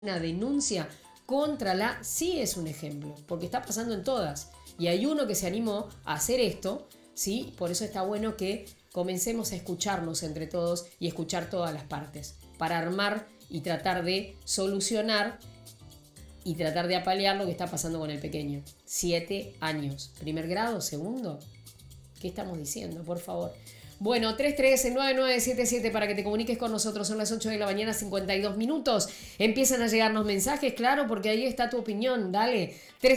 una denuncia contra la sí es un ejemplo, porque está pasando en todas. Y hay uno que se animó a hacer esto, ¿sí? Por eso está bueno que comencemos a escucharnos entre todos y escuchar todas las partes, para armar y tratar de solucionar y tratar de apalear lo que está pasando con el pequeño. 7 años. ¿Primer grado? ¿Segundo? ¿Qué estamos diciendo? Por favor. Bueno, 313-9977 para que te comuniques con nosotros. Son las 8 de la mañana, 52 minutos. Empiezan a llegarnos mensajes, claro, porque ahí está tu opinión. Dale,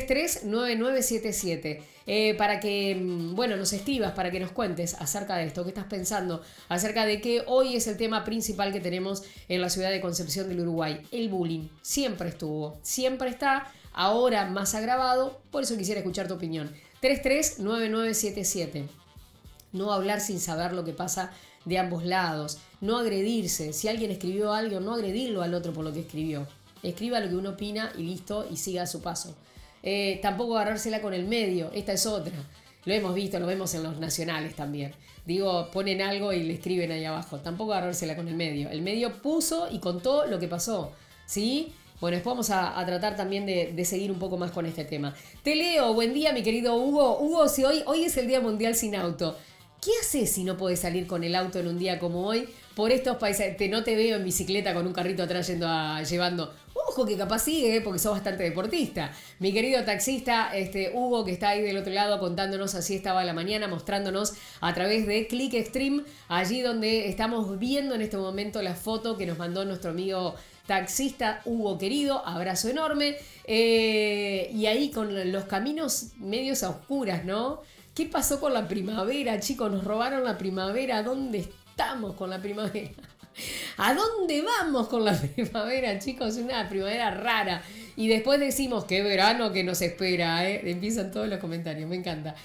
339977. Para que, bueno, nos escribas, para que nos cuentes acerca de esto. ¿Qué estás pensando? Acerca de que hoy es el tema principal que tenemos en la ciudad de Concepción del Uruguay. El bullying. Siempre estuvo, siempre está, ahora más agravado. Por eso quisiera escuchar tu opinión. 339977. No hablar sin saber lo que pasa de ambos lados. No agredirse. Si alguien escribió algo, no agredirlo al otro por lo que escribió. Escriba lo que uno opina y listo, y siga a su paso. Tampoco agarrársela con el medio. Esta es otra. Lo hemos visto, lo vemos en los nacionales también. Digo, ponen algo y le escriben ahí abajo. Tampoco agarrársela con el medio. El medio puso y contó lo que pasó. ¿Sí? Bueno, después vamos a tratar también de seguir un poco más con este tema. Te leo. Buen día, mi querido Hugo. Hugo, si hoy es el Día Mundial Sin Auto. ¿Qué haces si no podés salir con el auto en un día como hoy? Por estos países, no te veo en bicicleta con un carrito atrás llevando. Ojo que capaz sigue, porque sos bastante deportista. Mi querido taxista, Hugo, que está ahí del otro lado contándonos así estaba la mañana, mostrándonos a través de Click Extreme, allí donde estamos viendo en este momento la foto que nos mandó nuestro amigo taxista Hugo querido, abrazo enorme. Y ahí con los caminos medios a oscuras, ¿no? ¿Qué pasó con la primavera, chicos? Nos robaron la primavera. ¿Dónde estamos con la primavera? ¿A dónde vamos con la primavera, chicos? Una primavera rara. Y después decimos, qué verano que nos espera, ¿eh? Empiezan todos los comentarios, me encanta.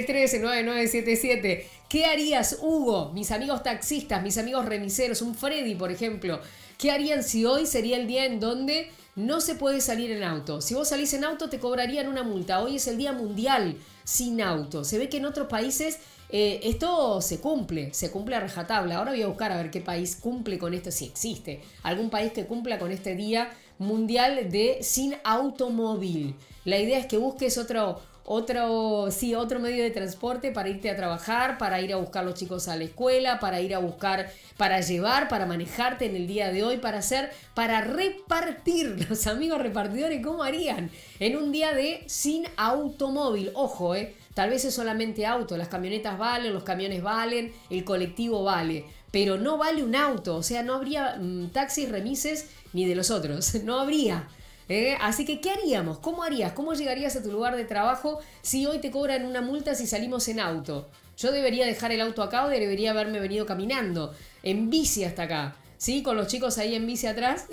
313-9977. ¿Qué harías, Hugo? Mis amigos taxistas, mis amigos remiseros, un Freddy, por ejemplo. ¿Qué harían si hoy sería el día en donde no se puede salir en auto? Si vos salís en auto te cobrarían una multa. Hoy es el Día Mundial Sin Auto. Se ve que en otros países esto se cumple a rajatabla. Ahora voy a buscar a ver qué país cumple con esto, si existe algún país que cumpla con este Día Mundial de Sin Automóvil. La idea es que busques otro medio de transporte para irte a trabajar, para ir a buscar a los chicos a la escuela, para ir a buscar, para llevar, para manejarte en el día de hoy, para repartir. Los amigos repartidores, ¿cómo harían? En un día de sin automóvil. Ojo, tal vez es solamente auto. Las camionetas valen, los camiones valen, el colectivo vale, pero no vale un auto. O sea, no habría taxis, remises, ni de los otros. No habría. Así que, ¿qué haríamos? ¿Cómo harías? ¿Cómo llegarías a tu lugar de trabajo si hoy te cobran una multa si salimos en auto? Yo debería dejar el auto acá o debería haberme venido caminando, en bici hasta acá. ¿Sí? Con los chicos ahí en bici atrás.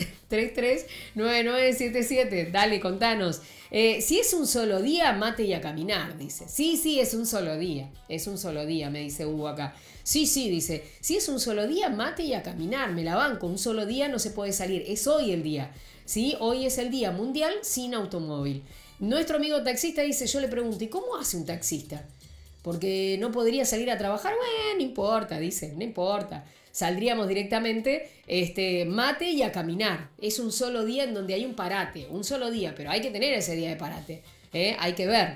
339977. Dale, contanos. Si es un solo día, mate y a caminar, dice. Sí, es un solo día. Es un solo día, me dice Hugo acá. Sí, dice. Si es un solo día, mate y a caminar. Me la banco. Un solo día no se puede salir. Es hoy el día. ¿Sí? Hoy es el Día Mundial Sin Automóvil. Nuestro amigo taxista dice, yo le pregunto, ¿y cómo hace un taxista? Porque no podría salir a trabajar. Bueno, no importa, dice, no importa. Saldríamos directamente, mate y a caminar. Es un solo día en donde hay un parate. Un solo día, pero hay que tener ese día de parate. Hay que ver.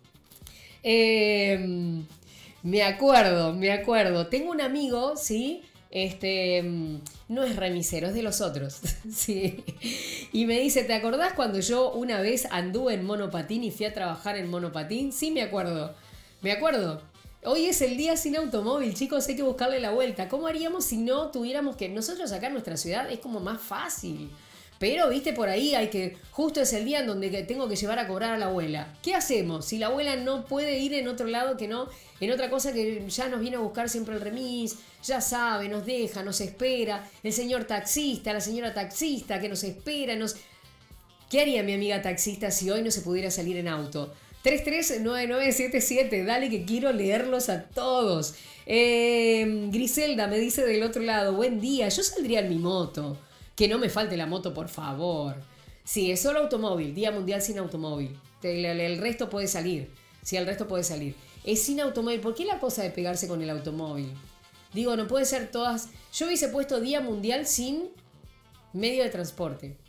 Me acuerdo. Tengo un amigo, ¿sí? No es remisero, es de los otros. Sí. Y me dice, ¿te acordás cuando yo una vez anduve en monopatín y fui a trabajar en monopatín? Sí, me acuerdo. Hoy es el día sin automóvil, chicos, hay que buscarle la vuelta. ¿Cómo haríamos si no tuviéramos que... Nosotros acá en nuestra ciudad es como más fácil. Pero, viste, por ahí justo es el día en donde tengo que llevar a cobrar a la abuela. ¿Qué hacemos si la abuela no puede ir en otro lado que no, en otra cosa que ya nos viene a buscar siempre el remis? Ya sabe, nos deja, nos espera. El señor taxista, la señora taxista que nos espera, ¿Qué haría mi amiga taxista si hoy no se pudiera salir en auto? 339977, dale que quiero leerlos a todos. Griselda me dice del otro lado, buen día, yo saldría en mi moto. Que no me falte la moto, por favor. Sí, es solo automóvil, Día Mundial Sin Automóvil. El resto puede salir. Sí, el resto puede salir. Es sin automóvil. ¿Por qué la cosa de pegarse con el automóvil? Digo, no puede ser todas... Yo hubiese puesto Día Mundial Sin medio de transporte.